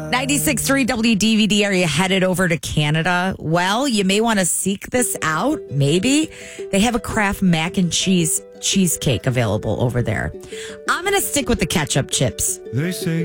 96.3 WDVD. Are you headed over to Canada? Well, you may want to seek this out. Maybe. They have a Kraft mac and cheese cheesecake available over there. I'm going to stick with the ketchup chips. They say